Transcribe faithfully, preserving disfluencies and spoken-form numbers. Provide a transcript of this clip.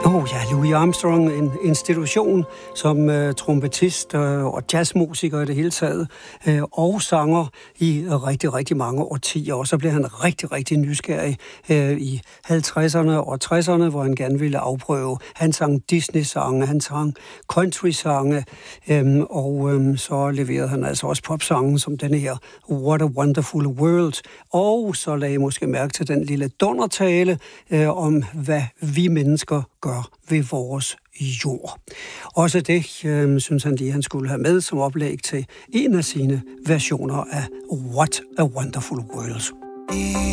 Oh ja, Louis Armstrong, en institution som uh, trompetist uh, og jazzmusiker i det hele taget, uh, og sanger i uh, rigtig, rigtig mange årtier. Og så blev han rigtig, rigtig nysgerrig uh, i halvtredserne og tresserne, hvor han gerne ville afprøve. Han sang Disney-sange, han sang country-sange, um, og um, så leverede han altså også popsangen som denne her What a Wonderful World. Og så lagde jeg måske mærke til den lille dundertale uh, om, hvad vi mennesker gør ved vores jord. Også det, øh, synes han lige, han skulle have med som oplæg til en af sine versioner af What a Wonderful World.